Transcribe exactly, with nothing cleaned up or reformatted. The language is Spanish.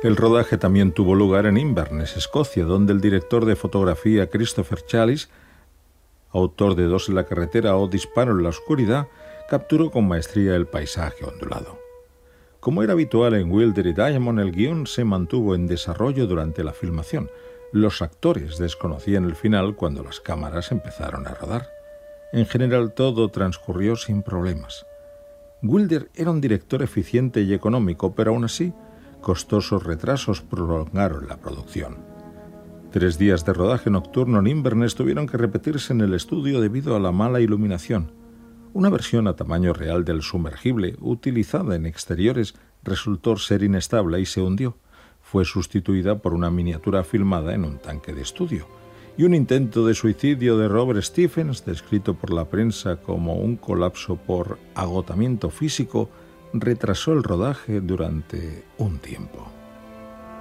El rodaje también tuvo lugar en Inverness, Escocia, donde el director de fotografía Christopher Challis, autor de Dos en la carretera o Disparo en la oscuridad, capturó con maestría el paisaje ondulado. Como era habitual en Wilder y Diamond, el guión se mantuvo en desarrollo durante la filmación. Los actores desconocían el final cuando las cámaras empezaron a rodar. En general, todo transcurrió sin problemas. Wilder era un director eficiente y económico, pero aún así, costosos retrasos prolongaron la producción. Tres días de rodaje nocturno en Inverness tuvieron que repetirse en el estudio debido a la mala iluminación. Una versión a tamaño real del sumergible, utilizada en exteriores, resultó ser inestable y se hundió. Fue sustituida por una miniatura filmada en un tanque de estudio. Y un intento de suicidio de Robert Stephens, descrito por la prensa como un colapso por agotamiento físico, retrasó el rodaje durante un tiempo.